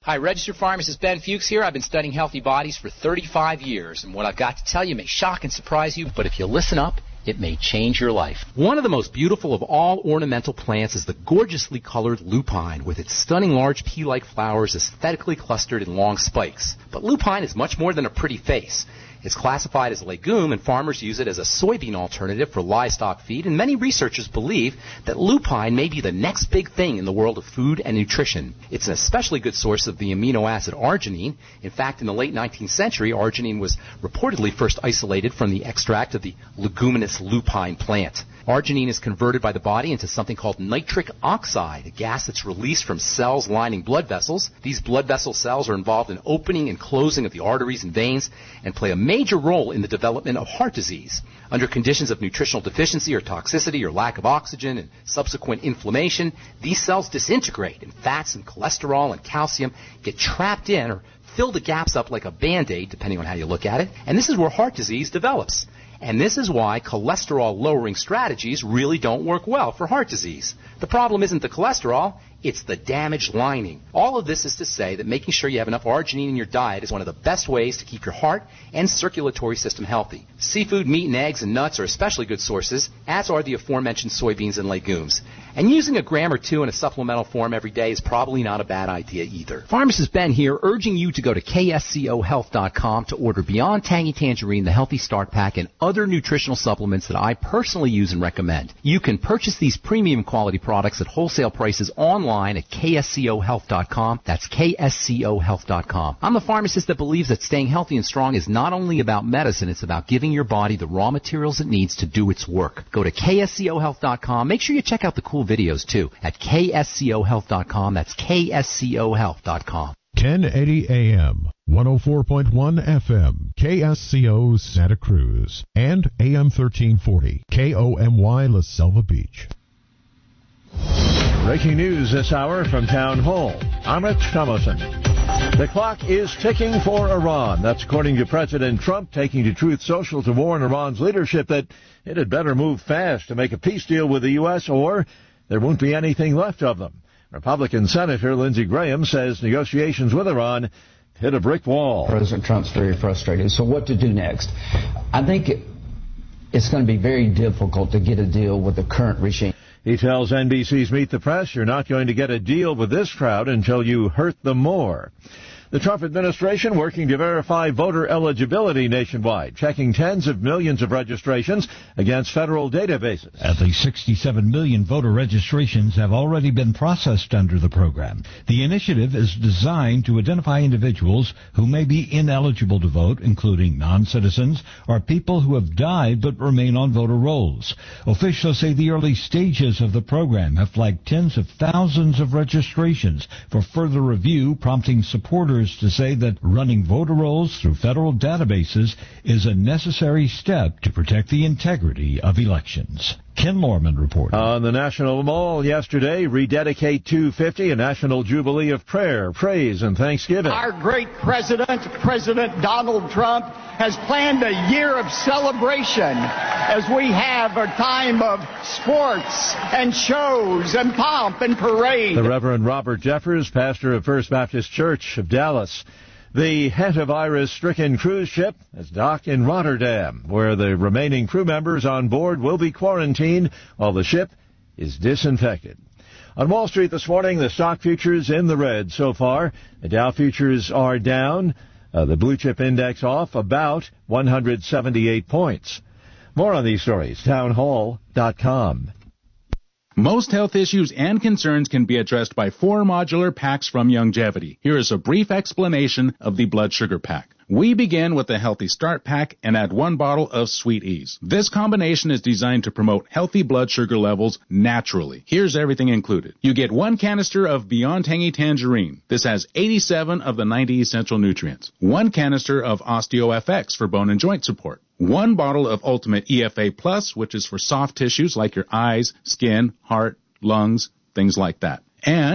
Hi, registered pharmacist Ben Fuchs here. I've been studying healthy bodies for 35 years, and what I've got to tell you may shock and surprise you, but if you listen up, it may change your life. One of the most beautiful of all ornamental plants is the gorgeously colored lupine, with its stunning large pea-like flowers aesthetically clustered in long spikes. But lupine is much more than a pretty face. It's classified as a legume, and farmers use it as a soybean alternative for livestock feed, and many researchers believe that lupine may be the next big thing in the world of food and nutrition. It's an especially good source of the amino acid arginine. In fact, in the late 19th century, arginine was reportedly first isolated from the extract of the leguminous lupine plant. Arginine is converted by the body into something called nitric oxide, a gas that's released from cells lining blood vessels. These blood vessel cells are involved in opening and closing of the arteries and veins and play a major role in the development of heart disease. Under conditions of nutritional deficiency or toxicity or lack of oxygen and subsequent inflammation, these cells disintegrate, and fats and cholesterol and calcium get trapped in or fill the gaps up like a Band-Aid, depending on how you look at it, and this is where heart disease develops. And this is why cholesterol-lowering strategies really don't work well for heart disease. The problem isn't the cholesterol, it's the damaged lining. All of this is to say that making sure you have enough arginine in your diet is one of the best ways to keep your heart and circulatory system healthy. Seafood, meat, and eggs and nuts are especially good sources, as are the aforementioned soybeans and legumes. And using a gram or two in a supplemental form every day is probably not a bad idea either. Pharmacist Ben here, urging you to go to kscohealth.com to order Beyond Tangy Tangerine, the Healthy Start Pack, and other nutritional supplements that I personally use and recommend. You can purchase these premium quality products at wholesale prices online at kscohealth.com. That's kscohealth.com. I'm the pharmacist that believes that staying healthy and strong is not only about medicine, it's about giving your body the raw materials it needs to do its work. Go to kscohealth.com. Make sure you check out the cool videos too at kscohealth.com. That's kscohealth.com. 1080 AM, 104.1 FM, KSCO Santa Cruz, and AM 1340, KOMY La Selva Beach. Breaking news this hour from Town Hall. Amit Thomason. The clock is ticking for Iran. That's according to President Trump, taking to Truth Social to warn Iran's leadership that it had better move fast to make a peace deal with the U.S. or there won't be anything left of them. Republican Senator Lindsey Graham says negotiations with Iran hit a brick wall. President Trump's very frustrated. So what to do next? I think it's going to be very difficult to get a deal with the current regime. He tells NBC's Meet the Press, you're not going to get a deal with this crowd until you hurt them more. The Trump administration working to verify voter eligibility nationwide, checking tens of millions of registrations against federal databases. At least 67 million voter registrations have already been processed under the program. The initiative is designed to identify individuals who may be ineligible to vote, including non-citizens or people who have died but remain on voter rolls. Officials say the early stages of the program have flagged tens of thousands of registrations for further review, prompting supporters to say that running voter rolls through federal databases is a necessary step to protect the integrity of elections. Ken Lorman reporting. On the National Mall yesterday, Rededicate 250, a national jubilee of prayer, praise, and thanksgiving. Our great president, President Donald Trump, has planned a year of celebration as we have a time of sports and shows and pomp and parade. The Reverend Robert Jeffers, pastor of First Baptist Church of Dallas. The hantavirus-stricken cruise ship has docked in Rotterdam, where the remaining crew members on board will be quarantined while the ship is disinfected. On Wall Street this morning, the stock futures in the red so far. The Dow futures are down. The blue chip index off about 178 points. More on these stories, townhall.com. Most health issues and concerns can be addressed by 4 modular packs from Youngevity. Here is a brief explanation of the blood sugar pack. We begin with the Healthy Start Pack and add 1 bottle of Sweet Ease. This combination is designed to promote healthy blood sugar levels naturally. Here's everything included. You get 1 canister of Beyond Tangy Tangerine. This has 87 of the 90 essential nutrients. 1 canister of OsteoFX for bone and joint support. 1 bottle of Ultimate EFA Plus, which is for soft tissues like your eyes, skin, heart, lungs, things like that. And